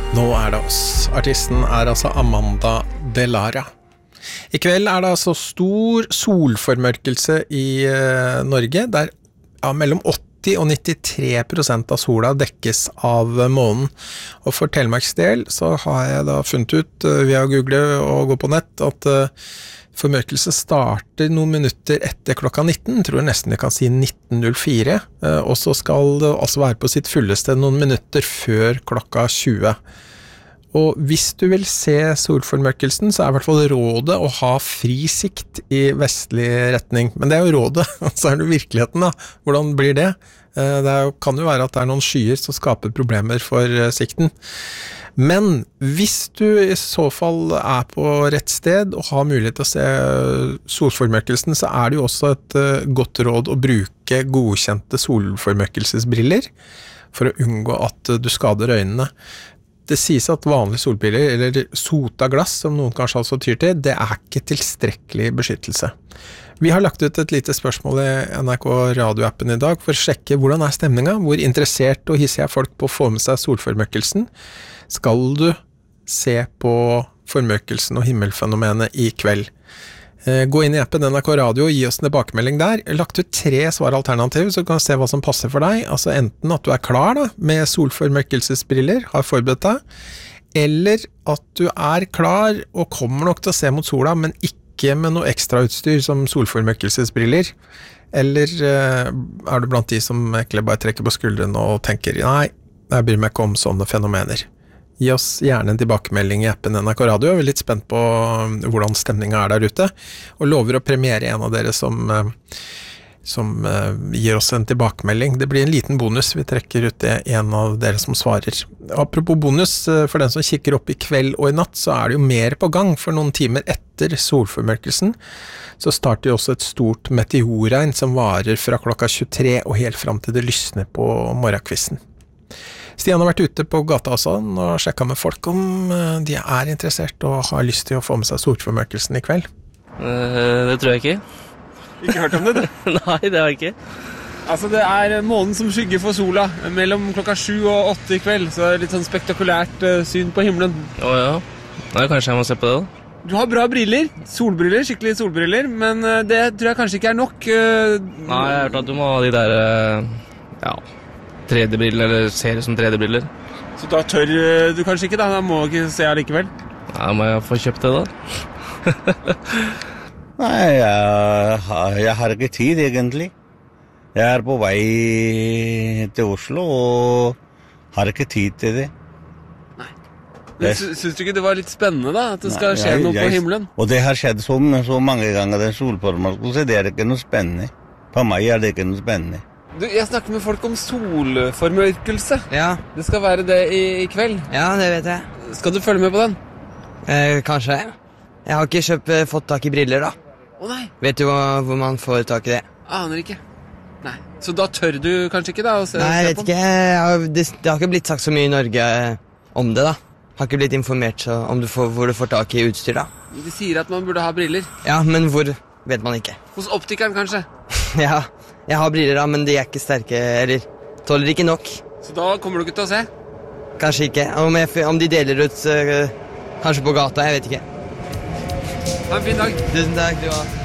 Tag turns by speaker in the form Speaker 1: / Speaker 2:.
Speaker 1: Nå det oss. Artisten altså Amanda Delara. I kveld det altså stor solformørkelse i Norge, der mellom 80 og 93% av sola dekkes av månen. Og for Telemarks del så har jeg da funnet ut via å google og gå på nett at formørkelse starter noen minutter etter klokka 19, tror jeg nesten jeg kan si 19.04, og så skal det altså være på sitt fulleste noen minutter før klokka 20. Og hvis du vil se solformørkelsen, så I hvert fall rådet å ha fri sikt i vestlig retning. Men det jo rådet, så det virkeligheten da. Hvordan blir det? Det kan jo være at det noen skyer som skaper problemer for sikten. Men hvis du I så fall på rett sted og har mulighet til å se solformørkelsen, så det jo også et godt råd å bruke godkjente solformørkelsesbriller for å unngå at du skader øynene. Det sies at vanlige solbriller, eller sota glass, som noen kanskje altså tyr til, det ikke tilstrekkelig beskyttelse. Vi har lagt ut et lite spørsmål I NRK radioappen I dag for å sjekke hvordan stemningen, hvor interessert og hissig folk på å få med seg solformørkelsen. Skal du se på formørkelsen og himmelfenomenet I kveld? Gå inn I appen NRK Radio og gi oss en tilbakemelding der. Jeg har lagt ut 3 svaralternativ, så du kan se hva som passer for deg. Altså enten at du klar da, med solformørkelsesbriller, har forberedt deg, eller at du klar og kommer nok til å se mot sola, men ikke med noe ekstra utstyr som solformørkelsesbriller. Eller du blant de som egentlig bare trekker på skuldrene og tenker, nei, jeg bryr meg ikke om sånne fenomener. Gi oss gjerne en tilbakemelding I appen NRK Radio. Jeg litt spent på hvordan stemningen der ute, og lover å premiere en av dere som gir oss en tilbakemelding. Det blir en liten bonus, vi trekker ut det en av dere som svarer. Apropos bonus, for den som kikker opp I kveld og I natt, så det jo mer på gang. For noen timer etter solformørkelsen, så starter jo også et stort meteorregn som varer fra klokka 23 og helt frem til det lysner på morgenkvisten. Stian har vært ute på gata også og sjekket med folk om de interessert og har lyst til å få med seg solformørkelsen I kveld.
Speaker 2: Det tror jeg ikke.
Speaker 3: Ikke hørt om det, du?
Speaker 2: Nei, det har jeg ikke.
Speaker 3: Altså, det månen som skygger for sola mellom klokka 7 og 8 I kveld, så det litt sånn spektakulært syn på himmelen.
Speaker 2: Ja. Nei, kanskje jeg må se på det da.
Speaker 3: Du har bra briller, solbriller, skikkelig solbriller, men det tror jeg kanskje ikke nok.
Speaker 2: Nei, jeg har hørt at du må ha de der, 3D-briller, eller ser som 3D-briller.
Speaker 3: Så da tør du kanskje ikke da? Da må du ikke se likevel.
Speaker 2: Ja, må jeg få kjøpt det da?
Speaker 4: Nei, jeg har ikke tid egentlig. Jeg på vei til Oslo og har ikke tid til det.
Speaker 3: Nei. Synes du ikke det var litt spennende da, at det skal skje noe på himmelen?
Speaker 4: Og det har skjedd så mange ganger, den solformørkelse, det ikke noe spennende. For meg det ikke noe spennende.
Speaker 3: Du, jeg snakker med folk om solformørkelse.
Speaker 5: Ja.
Speaker 3: Det skal være det I kveld.
Speaker 5: Ja, det vet jeg.
Speaker 3: Skal du følge med på den?
Speaker 5: Kanskje. Jeg har ikke fått tak I briller da.
Speaker 3: Nei.
Speaker 5: Vet du hvor man får tak I det?
Speaker 3: Aner ikke. Nei. Så da tør du kanskje ikke da å se,
Speaker 5: Nei, jeg vet ikke. Det har ikke blitt sagt så mye I Norge om det da. Har ikke blitt informert så om hvor du får tak I utstyr da.
Speaker 3: De sier at man burde ha briller.
Speaker 5: Ja, men hvor vet man ikke.
Speaker 3: Hos optikeren kanskje?
Speaker 5: Ja, jeg har briller da, men de ikke sterke, eller tåler ikke nok.
Speaker 3: Så da kommer du ikke til å se?
Speaker 5: Kanskje ikke. Om de deler ut kanskje på gata, jeg vet ikke.
Speaker 3: Ha en fin dag.
Speaker 5: Tusen takk, du også.